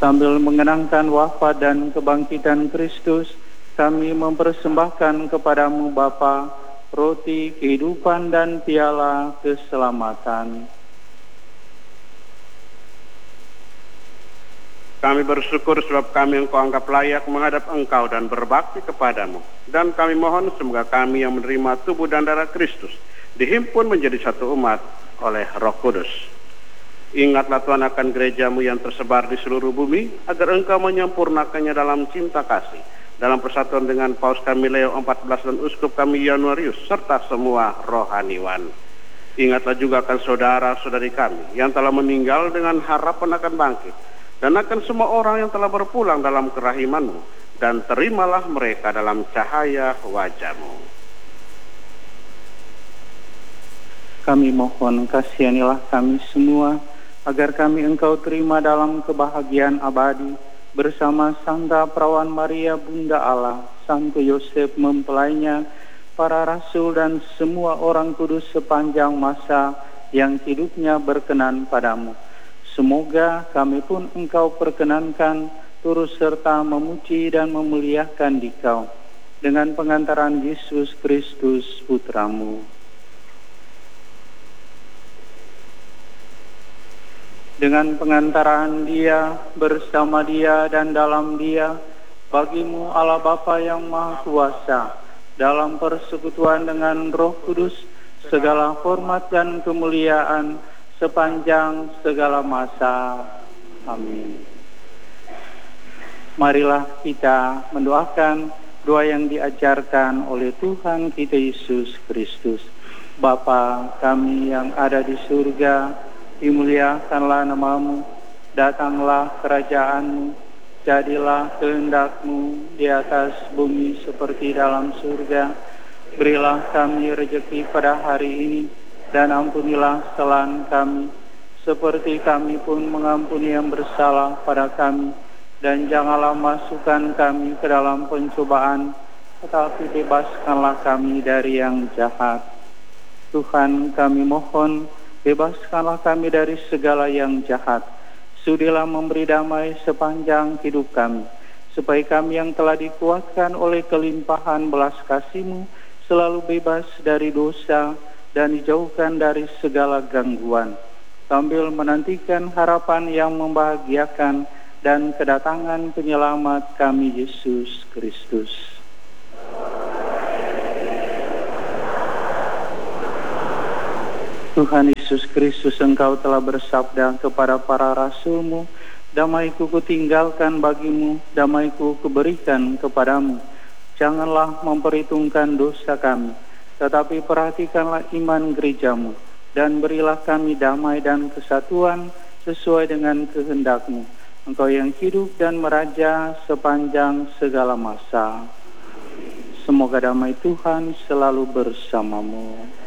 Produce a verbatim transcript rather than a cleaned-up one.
Sambil mengenangkan wafat dan kebangkitan Kristus, kami mempersembahkan kepadamu Bapa, roti kehidupan dan piala keselamatan. Kami bersyukur sebab kami Engkau anggap layak menghadap Engkau dan berbakti kepadamu. Dan kami mohon semoga kami yang menerima tubuh dan darah Kristus dihimpun menjadi satu umat oleh Roh Kudus. Ingatlah Tuhan akan gerejamu yang tersebar di seluruh bumi, agar Engkau menyempurnakannya dalam cinta kasih, dalam persatuan dengan Paus kami Leo empat belas dan Uskup kami Januarius, serta semua rohaniwan. Ingatlah juga akan saudara-saudari kami yang telah meninggal dengan harapan akan bangkit, dan akan semua orang yang telah berpulang dalam kerahiman-Mu, dan terimalah mereka dalam cahaya wajah-Mu. Kami mohon kasihanilah kami semua, agar kami Engkau terima dalam kebahagiaan abadi, bersama Santa Perawan Maria Bunda Allah, Santo Yosef mempelainya, para rasul dan semua orang kudus sepanjang masa yang hidupnya berkenan padamu. Semoga kami pun Engkau perkenankan turut serta memuji dan memuliakan Dikau dengan pengantaran Yesus Kristus Putramu. Dengan pengantaran Dia, bersama Dia dan dalam Dia, bagimu Allah Bapa yang Maha Kuasa, dalam persekutuan dengan Roh Kudus, segala hormat dan kemuliaan sepanjang segala masa. Amin. Marilah kita mendoakan doa yang diajarkan oleh Tuhan kita Yesus Kristus. Bapa kami yang ada di surga, dimuliakanlah namamu, datanglah kerajaan-Mu, jadilah kehendak-Mu di atas bumi seperti dalam surga. Berilah kami rezeki pada hari ini, dan ampunilah kesalahan kami, seperti kami pun mengampuni yang bersalah pada kami. Dan janganlah masukkan kami ke dalam pencobaan, tetapi bebaskanlah kami dari yang jahat. Tuhan kami mohon, bebaskanlah kami dari segala yang jahat. Sudilah memberi damai sepanjang hidup kami, supaya kami yang telah dikuatkan oleh kelimpahan belas kasih-Mu selalu bebas dari dosa dan dijauhkan dari segala gangguan, sambil menantikan harapan yang membahagiakan dan kedatangan penyelamat kami Yesus Kristus. Tuhan Yesus Kristus, Engkau telah bersabda kepada para rasul-Mu, damai-Ku kutinggalkan bagimu, damai-Ku kuberikan kepadamu. Janganlah memperhitungkan dosa kami, tetapi perhatikanlah iman gereja-Mu, dan berilah kami damai dan kesatuan sesuai dengan kehendak-Mu. Engkau yang hidup dan meraja sepanjang segala masa. Semoga damai Tuhan selalu bersamamu.